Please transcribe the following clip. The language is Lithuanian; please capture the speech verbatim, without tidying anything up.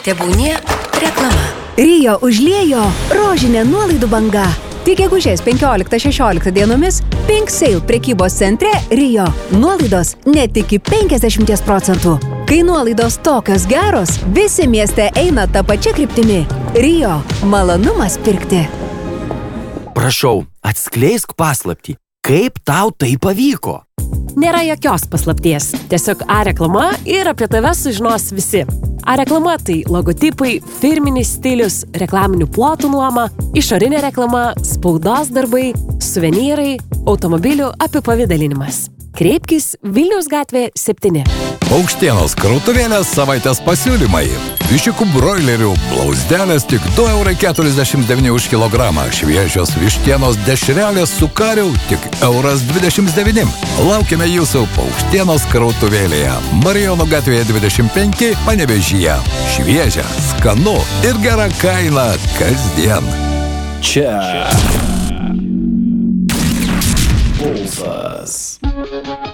Tebūnie reklama. Rio užliejo rožinė nuolaidų banga. Tik gegužės penkioliktą šešioliktą dienomis Pink Sale prekybos centre Rio. Nuolaidos net iki penkiasdešimt procentų. Kai nuolaidos tokios geros, visi mieste eina tą pačią kryptimį. Rio. Malonumas pirkti. Prašau, atskleisk paslaptį. Kaip tau tai pavyko? Nėra jokios paslapties. Tiesiog A-reklama ir apie tave sužinos visi. A-reklama tai logotipai, firminis stilius, reklaminių plotų nuoma, išorinė reklama, spaudos darbai, suvenyrai, automobilių apipavidalinimas. Kreipkis Vilniaus gatvė septyni. Paukštienos krautuvėlės savaitės pasiūlymai. Viščiukų broilerių blauzdelės tik du eurai keturiasdešimt devyni už kilogramą. Šviežios vištienos dešrelės su kariu tik euras dvidešimt devyni. Laukiame jūsų Paukštienos krautuvėlėje. Marijono gatvėje dvidešimt penki, Panevėžyje. Šviežia, skanu ir gera kaina kasdien. Čia. Pulsas.